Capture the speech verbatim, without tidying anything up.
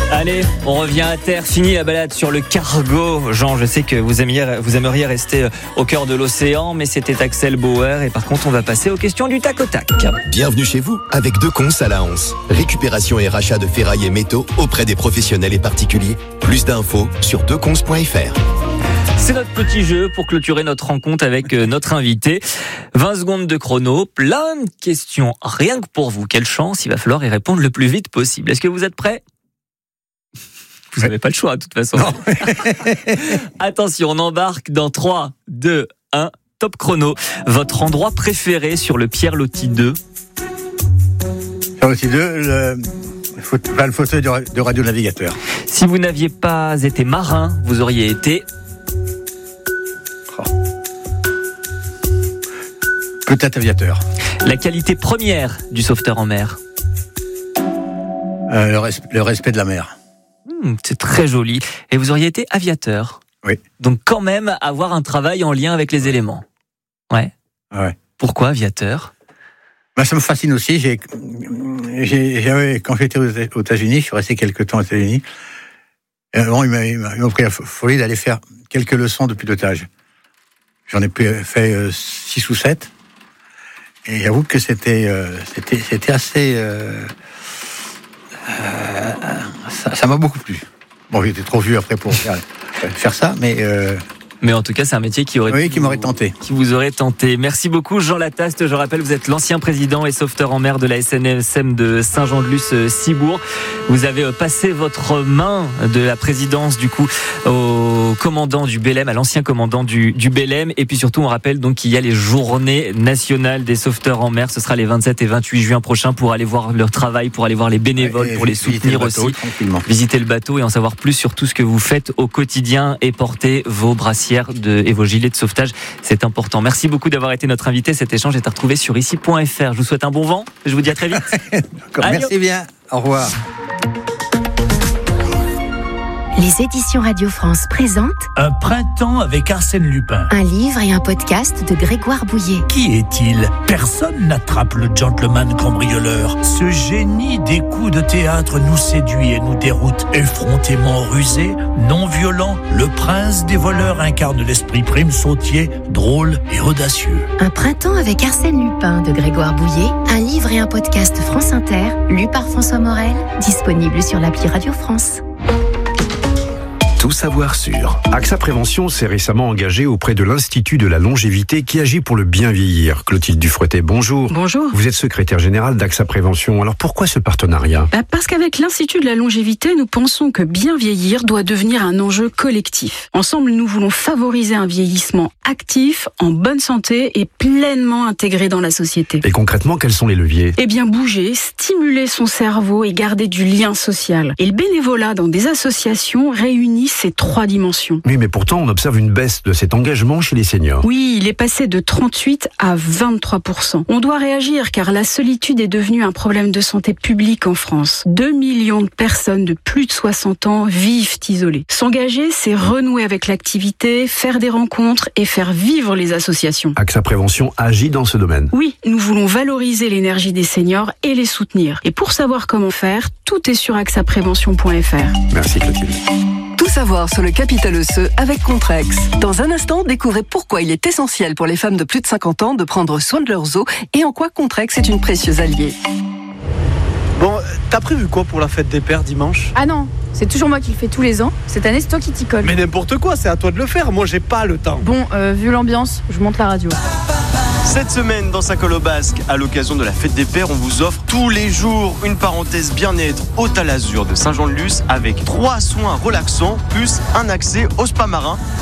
Allez, on revient à terre. Fini la balade sur le cargo. Jean, je sais que vous aimiez, vous aimeriez rester au cœur de l'océan, mais c'était Axel Bauer. Et par contre, on va passer aux questions du tac au tac. Bienvenue chez vous avec Decons à la Hanse. Récupération et rachat de ferraille et métaux auprès des professionnels et particuliers. Plus d'infos sur decons point f r. C'est notre petit jeu pour clôturer notre rencontre avec notre invité. vingt secondes de chrono, plein de questions, rien que pour vous. Quelle chance, il va falloir y répondre le plus vite possible. Est-ce que vous êtes prêts ? Vous n'avez pas le choix, de toute façon. Attention, on embarque dans trois, deux, un, top chrono. Votre endroit préféré sur le Pierre Loti deux ? Pierre Loti deux, le, le fauteuil de radionavigateur. Si vous n'aviez pas été marin, vous auriez été... Oh. Peut-être aviateur. La qualité première du sauveteur en mer ? euh, le, res- le respect de la mer. Mmh, c'est très joli. Et vous auriez été aviateur ? Oui. Donc quand même avoir un travail en lien avec les éléments. Ouais. Ouais. Pourquoi aviateur ? Bah, ça me fascine aussi. J'ai, j'ai, j'ai, quand j'étais aux États-Unis, je suis resté quelques temps aux États-Unis. Et bon, ils m'ont pris la folie d'aller faire quelques leçons de pilotage. J'en ai fait euh, six ou sept. Et j'avoue que c'était, euh, c'était, c'était assez... Euh, euh, ça, ça m'a beaucoup plu. Bon, j'étais trop vieux après pour faire, faire ça, mais... Euh, Mais en tout cas, c'est un métier qui aurait oui, pu qui m'aurait vous, tenté. Qui vous aurait tenté. Merci beaucoup, Jean Lataste. Je rappelle, vous êtes l'ancien président et sauveteur en mer de la S N S M de Saint-Jean-de-Luz-Cibourg. Vous avez passé votre main de la présidence, du coup, au commandant du B L M, à l'ancien commandant du, du B L M. Et puis surtout, on rappelle donc qu'il y a les journées nationales des sauveteurs en mer. Ce sera les vingt-sept et vingt-huit juin prochains pour aller voir leur travail, pour aller voir les bénévoles, et pour les soutenir le bateau, aussi. Visiter le bateau et en savoir plus sur tout ce que vous faites au quotidien et porter vos brassières de, et vos gilets de sauvetage, c'est important. Merci beaucoup d'avoir été notre invité. Cet échange est à retrouver sur ici point f r. Je vous souhaite un bon vent. Je vous dis à très vite. Merci bien. Au revoir. Les éditions Radio France présentent Un printemps avec Arsène Lupin. un livre et un podcast de Grégoire Bouillet. Qui est-il ? Personne n'attrape le gentleman cambrioleur. Ce génie des coups de théâtre nous séduit et nous déroute. Effrontément rusé, non violent, le prince des voleurs incarne l'esprit prime sautier, drôle et audacieux. Un printemps avec Arsène Lupin de Grégoire Bouillet, un livre et un podcast France Inter, lu par François Morel, disponible sur l'appli Radio France. Tout savoir sur. AXA Prévention s'est récemment engagé auprès de l'Institut de la longévité qui agit pour le bien vieillir. Clotilde Dufretet, bonjour. Bonjour. Vous êtes secrétaire générale d'AXA Prévention. Alors pourquoi ce partenariat ? Bah parce qu'avec l'Institut de la longévité, nous pensons que bien vieillir doit devenir un enjeu collectif. Ensemble, nous voulons favoriser un vieillissement actif, en bonne santé et pleinement intégré dans la société. Et concrètement, quels sont les leviers ? Eh bien, bouger, stimuler son cerveau et garder du lien social. Et le bénévolat dans des associations réunit ces trois dimensions. Oui, mais pourtant, on observe une baisse de cet engagement chez les seniors. Oui, il est passé de trente-huit à vingt-trois pour cent. On doit réagir car la solitude est devenue un problème de santé publique en France. deux millions de personnes de plus de soixante ans vivent isolées. S'engager, c'est renouer avec l'activité, faire des rencontres et faire vivre les associations. AXA Prévention agit dans ce domaine. Oui, nous voulons valoriser l'énergie des seniors et les soutenir. Et pour savoir comment faire, tout est sur axa prévention point f r. Merci Clotilde. Tout savoir sur le capital osseux avec Contrex. Dans un instant, découvrez pourquoi il est essentiel pour les femmes de plus de cinquante ans de prendre soin de leurs os et en quoi Contrex est une précieuse alliée. Bon, t'as prévu quoi pour la fête des pères dimanche ? Ah non, c'est toujours moi qui le fais tous les ans. Cette année, c'est toi qui t'y colle. Mais n'importe quoi, c'est à toi de le faire. Moi, j'ai pas le temps. Bon, euh, vu l'ambiance, je monte la radio. Cette semaine, dans Saint-Col au Basque, à l'occasion de la fête des pères, on vous offre tous les jours une parenthèse bien-être au Talazur de Saint-Jean-de-Luz avec trois soins relaxants plus un accès au spa marin.